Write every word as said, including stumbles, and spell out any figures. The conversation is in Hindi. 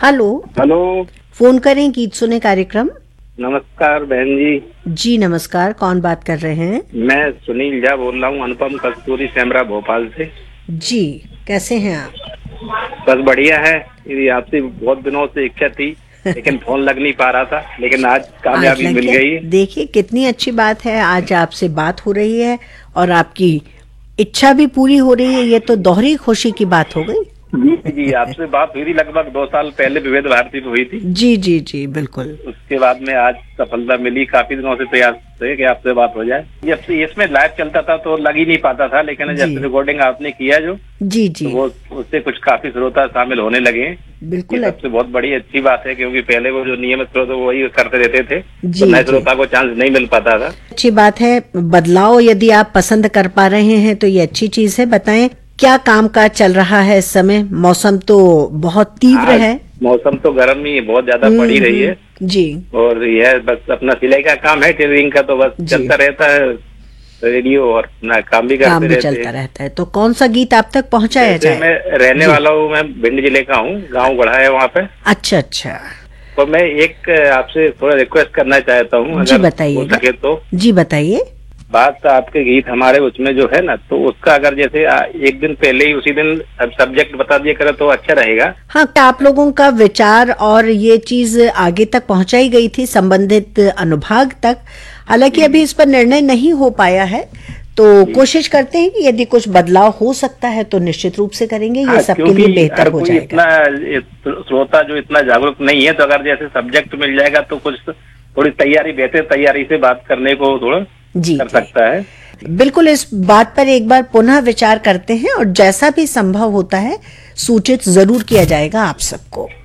हेलो। हेलो। फोन करें गीत सुने कार्यक्रम। नमस्कार बहन जी। जी नमस्कार, कौन बात कर रहे हैं? मैं सुनील झा बोल रहा हूँ, अनुपम कस्तूरी सेमरा भोपाल से। जी, कैसे हैं आप? बस बढ़िया है। ये आपसे बहुत दिनों से इच्छा थी लेकिन फोन लग नहीं पा रहा था, लेकिन आज आज कामयाबी लग मिल गया। गई। देखिए कितनी अच्छी बात है, आज आपसे बात हो रही है और आपकी इच्छा भी पूरी हो रही है। ये तो दोहरी खुशी की बात हो गई। जी जी, आपसे बात हुई थी लगभग दो साल पहले, विविध भारती पे हुई थी। जी जी जी बिल्कुल। उसके बाद में आज सफलता मिली। काफी दिनों से प्रयास थे कि आपसे बात हो जाए। जब से इसमें लाइव चलता था तो लग ही नहीं पाता था, लेकिन जब जी से रिकॉर्डिंग आपने किया जो जी तो जी वो उससे कुछ काफी श्रोता शामिल होने लगे। बिल्कुल। ये सबसे बहुत बड़ी अच्छी बात है, क्योंकि पहले वो जो नियमित श्रोता वही करते रहते थे जी तो नए जी श्रोता को चांस नहीं मिल पाता था। अच्छी बात है। बदलाव यदि आप पसंद कर पा रहे हैं तो ये अच्छी चीज है। बताएं क्या काम काज चल रहा है इस समय? मौसम तो बहुत तीव्र आज है। मौसम तो गर्म ही बहुत ज्यादा हम्म, पड़ी रही है। हम्म, जी और यह बस अपना सिलाई का काम है, टेलरिंग का तो बस जी। चलता रहता है। रेडियो और अपना काम भी काम करते भी रहते चलता हैं। रहता है। तो कौन सा गीत आप तक पहुंचाया जैसे जाए? मैं रहने जी। वाला हूँ, मैं भिंड जिले का हूँ, गाँव गढ़ा है वहाँ पे। अच्छा अच्छा। तो मैं एक आपसे थोड़ा रिक्वेस्ट करना चाहता हूँ, जी अगर हो बताइएगा। सके तो। जी बताइए। बात आपके गीत हमारे उसमें जो है ना, तो उसका अगर जैसे आ, एक दिन पहले ही उसी दिन सब्जेक्ट बता दिया करे तो अच्छा रहेगा। हाँ, क्या आप लोगों का विचार और ये चीज आगे तक पहुंचाई गई थी संबंधित अनुभाग तक? हालांकि अभी इस पर निर्णय नहीं हो पाया है, तो कोशिश करते हैं कि यदि कुछ बदलाव हो सकता है तो निश्चित रूप से करेंगे। ये हाँ, सबके लिए बेहतर हर हो कोई जाएगा। इतना श्रोता जो इतना जागरूक नहीं है, तो अगर जैसे सब्जेक्ट मिल जाएगा तो कुछ थोड़ी तैयारी, बेहतर तैयारी से बात करने को थोड़ा जी कर जी सकता है। बिल्कुल, इस बात पर एक बार पुनः विचार करते हैं और जैसा भी संभव होता है सूचित जरूर किया जाएगा आप सबको।